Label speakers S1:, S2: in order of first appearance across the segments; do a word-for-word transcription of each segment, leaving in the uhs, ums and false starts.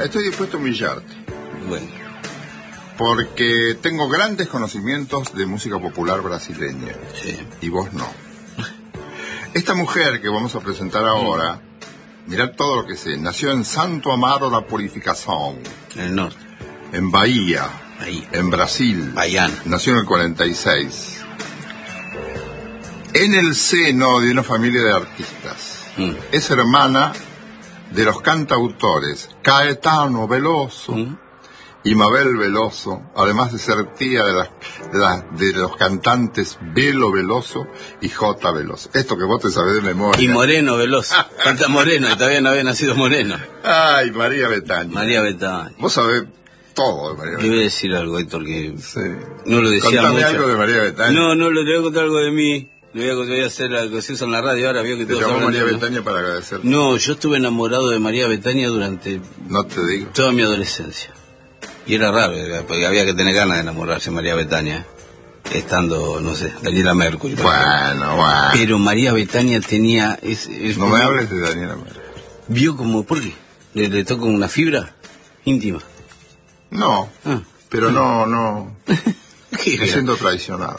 S1: estoy dispuesto a humillarte.
S2: Bueno.
S1: Porque tengo grandes conocimientos de música popular brasileña.
S2: Sí.
S1: Y vos no. Esta mujer que vamos a presentar ahora, mirad todo lo que sé, nació en Santo Amaro da Purificación.
S2: En el norte.
S1: En Bahía.
S2: Bahía.
S1: En Brasil.
S2: Baiano.
S1: Nació en el cuarenta y seis. En el seno de una familia de artistas.
S2: Mm.
S1: Es hermana de los cantautores Caetano Veloso
S2: Mm.
S1: y Mabel Veloso, además de ser tía de, las, de, las, de los cantantes Belo Veloso y J. Veloso. Esto que vos te sabés de memoria.
S2: Y Moreno Veloso. Falta Moreno, que todavía no había nacido Moreno.
S1: Ay, María Betaña.
S2: María Betaña.
S1: Vos sabés todo de María
S2: Le
S1: Betaña.
S2: voy a decir algo, Héctor, que
S1: Sí.
S2: no lo decía
S1: Contame
S2: mucho.
S1: algo de María Betaña.
S2: No, no, le voy a contar algo de mí. Le voy a, le voy a hacer lo que se usa en la radio ahora. Vio que
S1: Te
S2: todos
S1: llamó
S2: hablan
S1: María
S2: de-
S1: Betaña para agradecer.
S2: No, yo estuve enamorado de María Betaña durante
S1: No te digo.
S2: toda mi adolescencia. Y era raro, era- porque había que tener ganas de enamorarse de María Betaña, estando, no sé, Daniela Mercury. por ejemplo.
S1: Bueno, bueno.
S2: Pero María Betaña tenía... Es, es-
S1: No me hables de Daniela Mercury.
S2: Vio como... ¿Por qué? ¿Le, le tocó una fibra íntima?
S1: No,
S2: Ah.
S1: pero no, no.
S2: ¿Qué
S1: Me
S2: era?
S1: siento traicionado.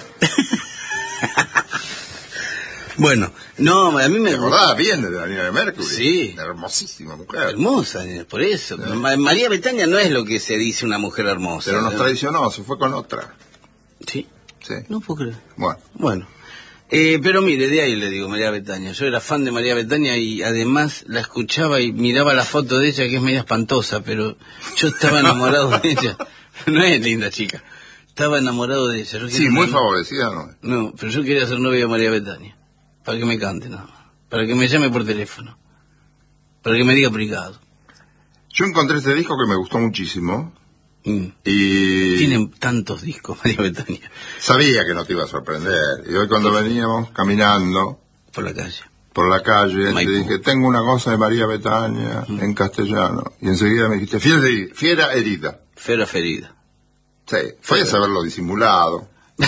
S2: Bueno, no, a mí me...
S1: ¿Te acordás bien de Daniela Mercury?
S2: Sí.
S1: Hermosísima mujer.
S2: Hermosa, eh, por eso. Ma- María Betaña no es lo que se dice una mujer hermosa.
S1: Pero nos
S2: ¿no?
S1: traicionó, se fue con otra.
S2: Sí,
S1: Sí.
S2: no puedo creer.
S1: Bueno,
S2: Bueno, eh, pero mire, de ahí le digo María Betaña. Yo era fan de María Betaña y además la escuchaba y miraba la foto de ella, que es media espantosa, pero yo estaba enamorado de ella. No es linda chica. Estaba enamorado de ella. Yo
S1: sí,
S2: quería
S1: muy
S2: ser-
S1: favorecida, ¿no?
S2: No, pero yo quería ser novia de María Betaña. Para que me cante, nada más. Para que me llame por teléfono. Para que me diga privado.
S1: Yo encontré este disco que me gustó muchísimo
S2: Mm.
S1: y
S2: Tienen tantos discos, María Betaña,
S1: sabía que no te iba a sorprender. Y hoy cuando veníamos caminando
S2: por la calle.
S1: por la calle,
S2: Maipú.
S1: te dije, tengo una cosa de María Betaña en castellano. Y enseguida me dijiste, fiera, heri- fiera herida.
S2: Fera ferida.
S1: Sí, fue a saberlo disimulado.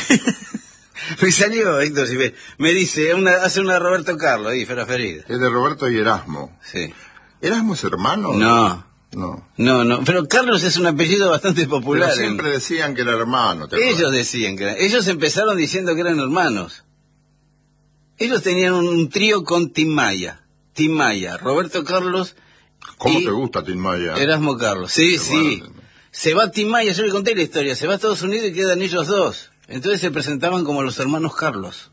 S2: Me salió, Héctor, si ve, me dice, una, hace una Roberto Carlos ahí, Fera ferida.
S1: Es de Roberto y Erasmo.
S2: Sí.
S1: ¿Erasmo es hermano?
S2: No,
S1: No.
S2: no, no, pero Carlos es un apellido bastante
S1: Pero
S2: popular. en-
S1: siempre decían que era hermano. ¿te
S2: Ellos
S1: acuerdas?
S2: decían que eran- ellos empezaron diciendo que eran hermanos. Ellos tenían un, un trío con Tim Maya. Tim Maya, Roberto Carlos
S1: ¿Cómo
S2: y
S1: te gusta Tim Maya?
S2: Erasmo Carlos. Sí,
S1: Qué
S2: sí.
S1: bueno.
S2: Se va Tim Maya, yo le conté la historia, se va a Estados Unidos y quedan ellos dos. Entonces se presentaban como los hermanos Carlos.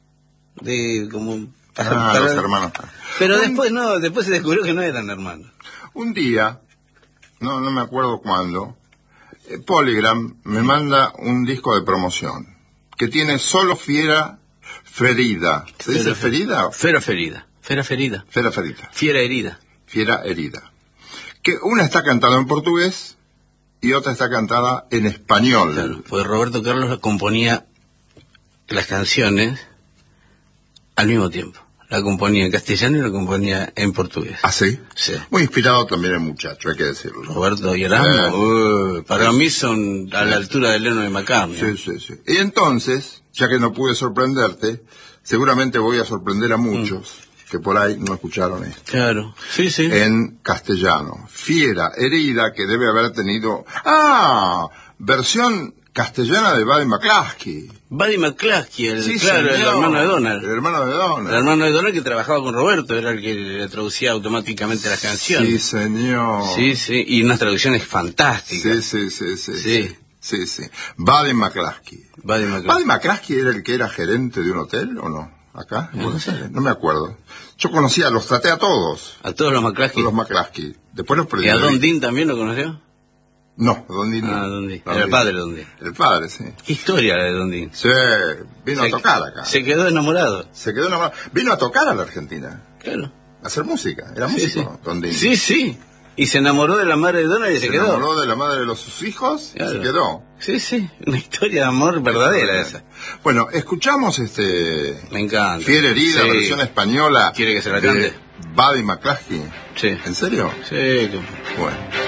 S2: De como
S1: Ah, los hermanos.
S2: Pero
S1: Un-
S2: después no, después se descubrió que no eran hermanos.
S1: Un día, no, no me acuerdo cuándo, eh, Polygram me manda un disco de promoción que tiene solo Fiera Ferida. ¿Se dice
S2: Fera-
S1: Ferida?
S2: Fera ferida. Fera ferida.
S1: Fiera Ferida.
S2: Fiera herida.
S1: Fiera Herida. Que una está cantada en portugués y otra está cantada en español.
S2: Claro, pues Roberto Carlos componía las canciones al mismo tiempo. La componía en castellano y la componía en portugués.
S1: ¿Ah, sí?
S2: Sí.
S1: Muy inspirado también el muchacho, hay que decirlo.
S2: Roberto y Erasmo,
S1: Sí.
S2: uh, para mí son a la altura de Lennon y McCartney.
S1: Sí, sí, sí. Y entonces, ya que no pude sorprenderte, seguramente voy a sorprender a muchos que por ahí no escucharon esto.
S2: Claro, sí, sí.
S1: En castellano. Fiera Herida, que debe haber tenido... ¡Ah! Versión castellana de Buddy McCluskey.
S2: Buddy McCluskey, el,
S1: Sí,
S2: claro, el
S1: señor.
S2: hermano de Donald.
S1: El hermano de Donald.
S2: El hermano de Donald que trabajaba con Roberto, era el que le traducía automáticamente las
S1: Sí,
S2: canciones.
S1: señor.
S2: Sí, sí, y unas traducciones fantásticas.
S1: Sí, sí, sí, sí.
S2: Sí.
S1: Sí, sí. Buddy McCluskey.
S2: Buddy McCluskey.
S1: ¿Buddy McCluskey era el que era gerente de un hotel o no? ¿Acá? en
S2: No
S1: Buenos
S2: sé.
S1: Aires. No me acuerdo. Yo conocía, los traté a todos,
S2: A todos los McCluskey.
S1: los McCluskey. Después los perdí.
S2: ¿Y a Don Dean también lo conoció?
S1: No, Don Dean.
S2: Ah,
S1: no.
S2: Don Dean.
S1: Don
S2: Era el
S1: Dean.
S2: padre de Don Dean.
S1: El padre, sí.
S2: ¿Qué historia la de Don Dean?
S1: Sí, vino
S2: Se-
S1: a tocar acá.
S2: Se quedó enamorado.
S1: Se quedó enamorado. Vino a tocar a la Argentina.
S2: Claro.
S1: A hacer música. Era
S2: Sí,
S1: músico,
S2: sí.
S1: Don Dean.
S2: Sí, sí. Y se enamoró de la madre de Donald y se,
S1: Se
S2: quedó.
S1: enamoró de la madre de los sus hijos y
S2: Claro.
S1: se quedó.
S2: Sí, sí. Una historia de amor verdadera esa.
S1: Bueno, escuchamos este...
S2: Me encanta.
S1: Fiera Herida,
S2: Sí.
S1: versión española.
S2: ¿Quiere que se la
S1: de
S2: cante?
S1: Buddy McCluskey.
S2: Sí.
S1: ¿En serio?
S2: Sí. que-
S1: Bueno.